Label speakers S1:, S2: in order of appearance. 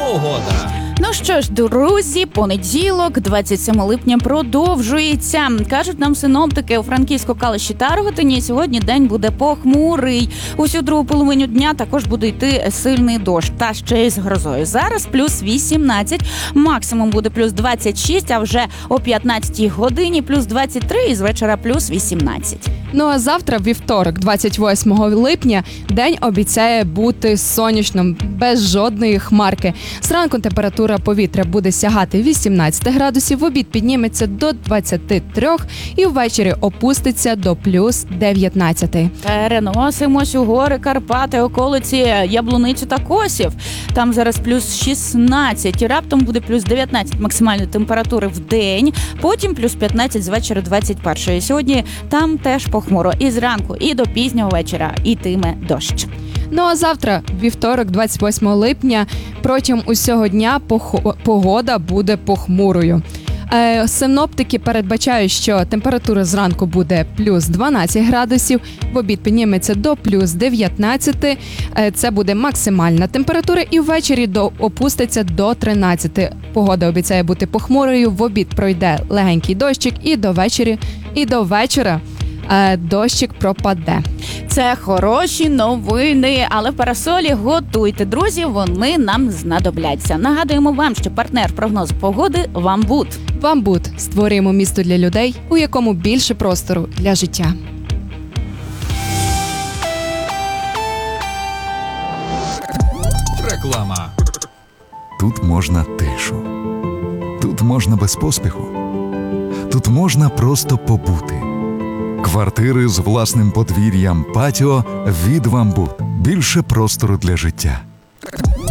S1: погода.
S2: Ну що ж, друзі, понеділок, 27 липня продовжується. Кажуть нам синоптики у Франківську, Калуші та Рогатині, сьогодні день буде похмурий. Усю другу половину дня також буде йти сильний дощ, та ще й з грозою. Зараз плюс 18, максимум буде плюс 26, а вже о 15 годині плюс 23 і з вечора плюс 18.
S3: Ну а завтра, вівторок, 28 липня, день обіцяє бути сонячним, без жодної хмарки. Зранку температура повітря буде сягати 18 градусів, в обід підніметься до 23 і ввечері опуститься до плюс 19.
S2: Переносимось у гори Карпати, околиці Яблуницю та Косів. Там зараз плюс 16, і раптом буде плюс 19 максимальної температури в день, потім плюс 15 з вечора 21. Сьогодні там теж похмуро. І зранку, і до пізнього вечора йтиме дощ.
S3: Ну а завтра, вівторок, 28 липня, протягом усього дня погода буде похмурою. Синоптики передбачають, що температура зранку буде плюс 12 градусів, в обід підніметься до плюс 19, це буде максимальна температура, і ввечері опуститься до 13. Погода обіцяє бути похмурою, в обід пройде легенький дощик, і до вечора дощик пропаде.
S2: Це хороші новини, але в парасолі готуйте, друзі, вони нам знадобляться. Нагадуємо вам, що партнер прогнозу погоди – Вамбут.
S3: Вамбут. Створюємо місто для людей, у якому більше простору для життя.
S1: Реклама.
S4: Тут можна тишу. Тут можна без поспіху. Тут можна просто побути. Квартири з власним подвір'ям, патіо від Вамбут. Більше простору для життя.